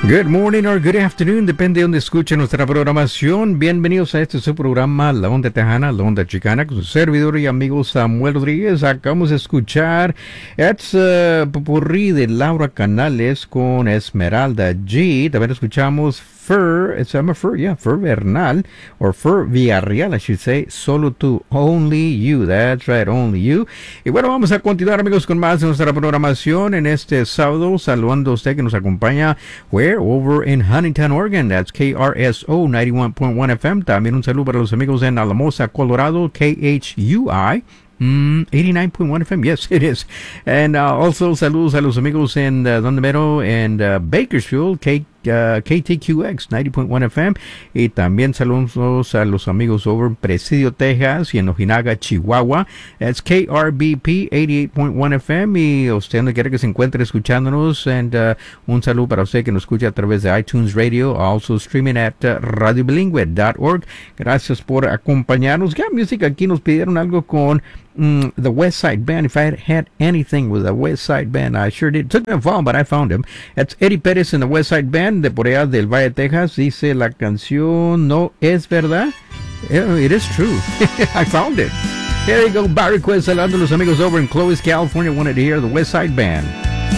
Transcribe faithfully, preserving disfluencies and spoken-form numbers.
Good morning or good afternoon, depende de donde escuche nuestra programación. Bienvenidos a este su programa, La Onda Tejana, La Onda Chicana, con su servidor y amigo Samuel Rodríguez. Acabamos de escuchar It's uh, Popurrí de Laura Canales con Esmeralda G. También escuchamos Fur, se llama Fur, yeah, Fur Bernal, or Fur Villarreal, I should say, Solo Tú, Only You, that's right, Only You. Y bueno, vamos a continuar, amigos, con más de nuestra programación en este sábado, saludando a usted que nos acompaña, where, over in Huntington, Oregon, that's K R S O ninety-one point one F M. También un saludo para los amigos en Alamosa, Colorado, K H U I. Mm, eighty-nine point one F M, yes, it is. And uh, also, saludos a los amigos en uh, Don Mero and uh, Bakersfield, K, uh, K T Q X ninety point one F M. Y también saludos a los amigos over en Presidio, Texas y en Ojinaga, Chihuahua. That's K R B P eighty-eight point one F M. Y usted donde quiera que se encuentre escuchándonos. And uh, un saludo para usted que nos escucha a través de iTunes Radio, also streaming at uh, radio bilingüe dot org. Gracias por acompañarnos. Ya, música, aquí nos pidieron algo con Mm, the West Side Band. If I had had anything with the West Side Band, I sure did. It took me a while, but I found him. That's Eddie Pérez and the West Side Band, de por allá del Valle, Texas. Dice la canción, no es verdad. Yeah, it is true. I found it. Here you go, Barry Quest, saludando a los amigos over in Clovis, California. Wanted to hear the West Side Band.